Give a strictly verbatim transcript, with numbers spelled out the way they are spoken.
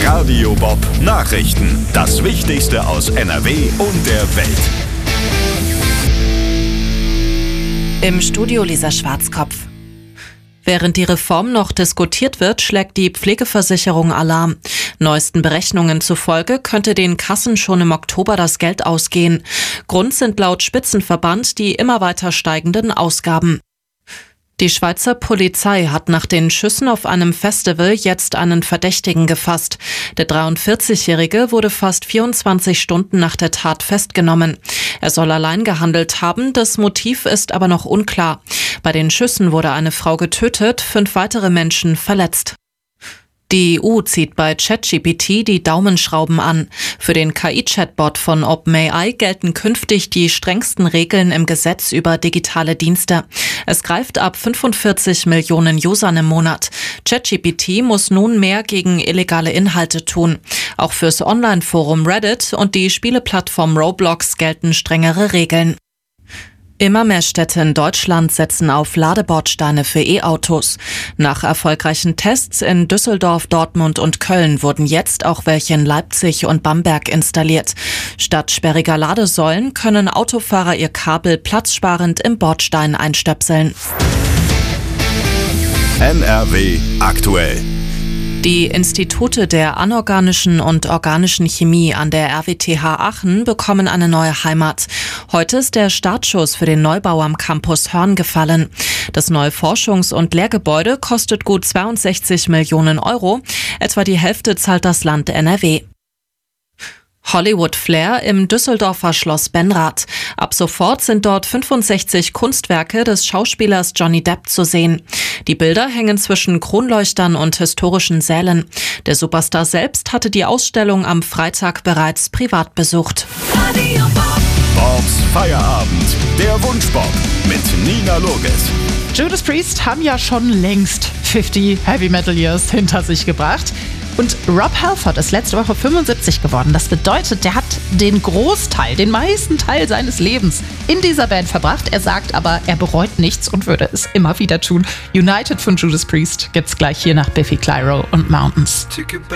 Radio Bob Nachrichten. Das Wichtigste aus N R W und der Welt. Im Studio Lisa Schwarzkopf. Während die Reform noch diskutiert wird, schlägt die Pflegeversicherung Alarm. Neuesten Berechnungen zufolge könnte den Kassen schon im Oktober das Geld ausgehen. Grund sind laut Spitzenverband die immer weiter steigenden Ausgaben. Die Schweizer Polizei hat nach den Schüssen auf einem Festival jetzt einen Verdächtigen gefasst. Der dreiundvierzigjährige wurde fast vierundzwanzig Stunden nach der Tat festgenommen. Er soll allein gehandelt haben, das Motiv ist aber noch unklar. Bei den Schüssen wurde eine Frau getötet, fünf weitere Menschen verletzt. Die E U zieht bei ChatGPT die Daumenschrauben an. Für den K I-Chatbot von OpenAI gelten künftig die strengsten Regeln im Gesetz über digitale Dienste. Es greift ab fünfundvierzig Millionen Usern im Monat. ChatGPT muss nun mehr gegen illegale Inhalte tun. Auch fürs Online-Forum Reddit und die Spieleplattform Roblox gelten strengere Regeln. Immer mehr Städte in Deutschland setzen auf Ladebordsteine für E-Autos. Nach erfolgreichen Tests in Düsseldorf, Dortmund und Köln wurden jetzt auch welche in Leipzig und Bamberg installiert. Statt sperriger Ladesäulen können Autofahrer ihr Kabel platzsparend im Bordstein einstöpseln. N R W aktuell. Die Institute der anorganischen und organischen Chemie an der R W T H Aachen bekommen eine neue Heimat. Heute ist der Startschuss für den Neubau am Campus Hörn gefallen. Das neue Forschungs- und Lehrgebäude kostet gut zweiundsechzig Millionen Euro. Etwa die Hälfte zahlt das Land N R W. Hollywood-Flair im Düsseldorfer Schloss Benrath. Ab sofort sind dort fünfundsechzig Kunstwerke des Schauspielers Johnny Depp zu sehen. Die Bilder hängen zwischen Kronleuchtern und historischen Sälen. Der Superstar selbst hatte die Ausstellung am Freitag bereits privat besucht. Radio Bob. Bobs Feierabend. Der Wunschbob mit Nina Loges. Judas Priest haben ja schon längst fünfzig Heavy Metal Years hinter sich gebracht. Und Rob Halford ist letzte Woche fünfundsiebzig geworden. Das bedeutet, der hat den Großteil, den meisten Teil seines Lebens in dieser Band verbracht. Er sagt aber, er bereut nichts und würde es immer wieder tun. United von Judas Priest gibt's gleich hier nach Biffy Clyro und Mountains.